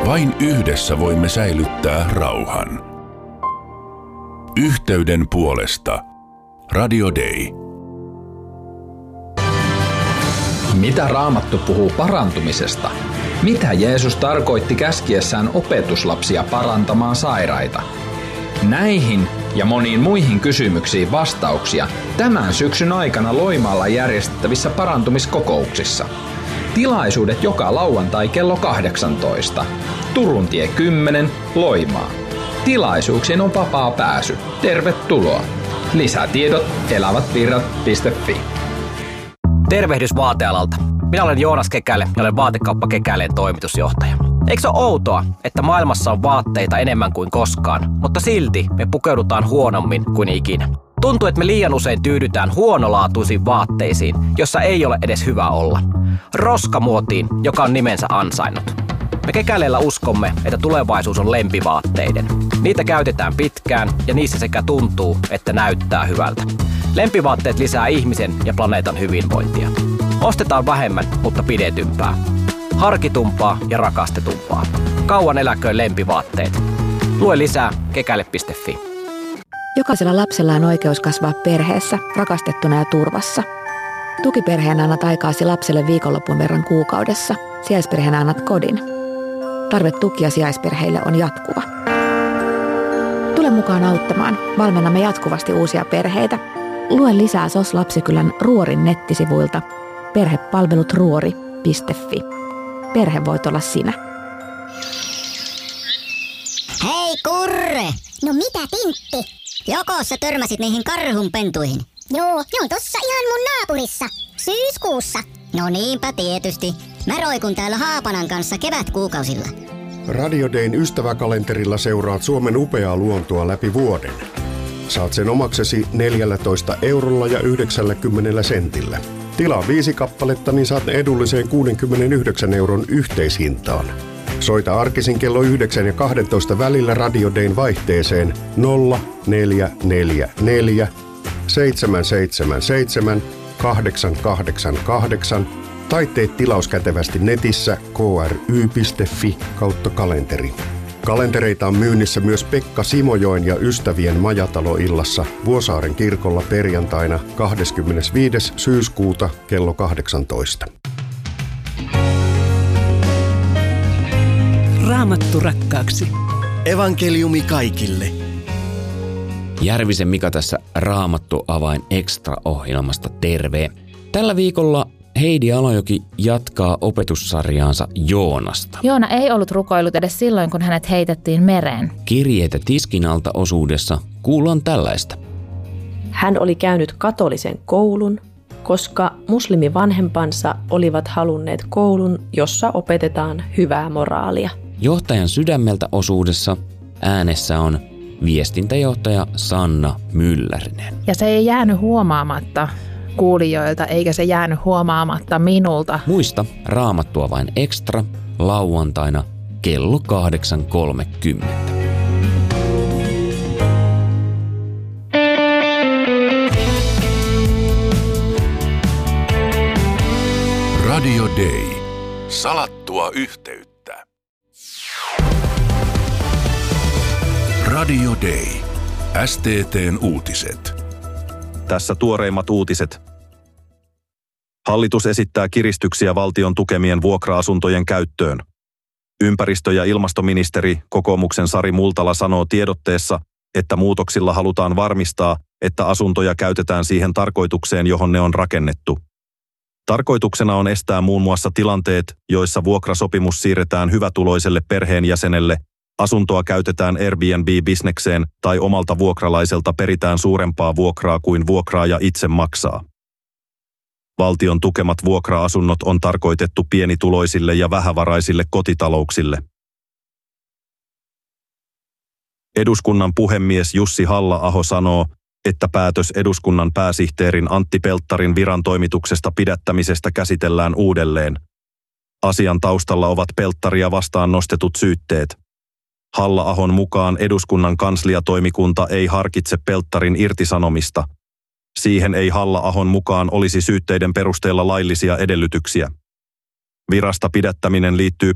Vain yhdessä voimme säilyttää rauhan. Yhteyden puolesta. Radio Day. Mitä Raamattu puhuu parantumisesta? Mitä Jeesus tarkoitti käskiessään opetuslapsia parantamaan sairaita? Näihin ja moniin muihin kysymyksiin vastauksia tämän syksyn aikana Loimaalla järjestettävissä parantumiskokouksissa. Tilaisuudet joka lauantai kello 18. Turun tie 10, Loimaa. Tilaisuuksiin on vapaa pääsy. Tervetuloa. Lisätiedot elävätvirrat.fi. Tervehdys vaatealalta. Minä olen Joonas Kekäle ja olen Vaatekauppa Kekäleen toimitusjohtaja. Eikö se ole outoa, että maailmassa on vaatteita enemmän kuin koskaan, mutta silti me pukeudutaan huonommin kuin ikinä? Tuntuu, että me liian usein tyydytään huonolaatuisiin vaatteisiin, jossa ei ole edes hyvä olla. Roskamuotiin, joka on nimensä ansainnut. Me Kekäleellä uskomme, että tulevaisuus on lempivaatteiden. Niitä käytetään pitkään ja niissä sekä tuntuu että näyttää hyvältä. Lempivaatteet lisää ihmisen ja planeetan hyvinvointia. Ostetaan vähemmän, mutta pidetympää. Harkitumpaa ja rakastetumpaa. Kauan eläköön lempivaatteet. Lue lisää kekäle.fi. Jokaisella lapsella on oikeus kasvaa perheessä, rakastettuna ja turvassa. Tukiperheenä annat aikaasi lapselle viikonlopun verran kuukaudessa. Sijaisperheenä annat kodin. Tarve tukia sijaisperheille on jatkuva. Tule mukaan auttamaan. Valmennamme jatkuvasti uusia perheitä. Lue lisää SOS Lapsikylän Ruorin nettisivuilta perhepalvelutruori.fi. Perhe voit olla sinä. Hei Kurre! No mitä Tintti? Joko sä törmäsit niihin karhunpentuihin? Joo, ne on tossa ihan mun naapurissa. Syyskuussa. No niinpä tietysti. Mä roikun täällä Haapanan kanssa kevätkuukausilla. Radio Dayn ystäväkalenterilla seuraat Suomen upeaa luontoa läpi vuoden. Saat sen omaksesi 14 eurolla ja 90 sentillä. Tilaa 5 kappaletta, niin saat ne edulliseen 69 euron yhteishintaan. Soita arkisin kello 9 ja 12 välillä Radio Dayn vaihteeseen 0444 777 888 tai tee tilaus kätevästi netissä kry.fi/kalenteri. Kalentereita on myynnissä myös Pekka Simojoen ja ystävien majataloillassa Vuosaaren kirkolla perjantaina 25. syyskuuta kello 18. Raamattu rakkaaksi. Evankeliumi kaikille. Järvisen Mika tässä Raamattu Avain Extra-ohjelmasta terve. Tällä viikolla Heidi Alajoki jatkaa opetussarjaansa Joonasta. Joona ei ollut rukoillut edes silloin, kun hänet heitettiin mereen. Kirjeitä tiskin alta -osuudessa kuullaan tällaista. Hän oli käynyt katolisen koulun, koska muslimivanhempansa olivat halunneet koulun, jossa opetetaan hyvää moraalia. Johtajan sydämeltä -osuudessa äänessä on viestintäjohtaja Sanna Myllärinen. Ja se ei jäänyt huomaamatta kuulijoilta, eikä se jäänyt huomaamatta minulta. Muista Raamattu Avain Extra lauantaina kello 8.30. Radio Day. Salattua yhteyttä. Radio Day. STT:n uutiset. Tässä tuoreimmat uutiset. Hallitus esittää kiristyksiä valtion tukemien vuokra-asuntojen käyttöön. Ympäristö- ja ilmastoministeri kokoomuksen Sari Multala sanoo tiedotteessa, että muutoksilla halutaan varmistaa, että asuntoja käytetään siihen tarkoitukseen, johon ne on rakennettu. Tarkoituksena on estää muun muassa tilanteet, joissa vuokrasopimus siirretään hyvätuloiselle perheenjäsenelle, asuntoa käytetään Airbnb-bisnekseen tai omalta vuokralaiselta peritään suurempaa vuokraa kuin vuokraaja itse maksaa. Valtion tukemat vuokra-asunnot on tarkoitettu pienituloisille ja vähävaraisille kotitalouksille. Eduskunnan puhemies Jussi Halla-aho sanoo, että päätös eduskunnan pääsihteerin Antti Pelttarin viran toimituksesta pidättämisestä käsitellään uudelleen. Asian taustalla ovat Pelttaria vastaan nostetut syytteet. Halla-ahon mukaan eduskunnan kansliatoimikunta ei harkitse Pelttarin irtisanomista. Siihen ei Halla-ahon mukaan olisi syytteiden perusteella laillisia edellytyksiä. Virasta pidättäminen liittyy